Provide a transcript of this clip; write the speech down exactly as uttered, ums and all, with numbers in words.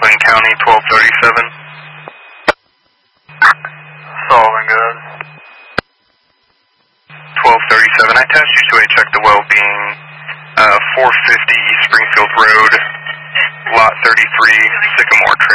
Franklin County, twelve thirty-seven. Solving good. twelve thirty-seven, I tasked you to a check the well being uh, four fifty East Springfield Road, lot thirty-three, Sycamore Trail.